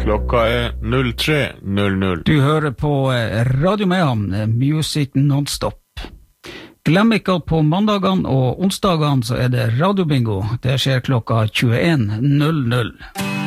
Klokka 03:00. Du hører på Radio Mayhem, Music Non-Stop. Glem ikke at på mandagene og onsdagene så det radiobingo. Det skjer klokka 21:00.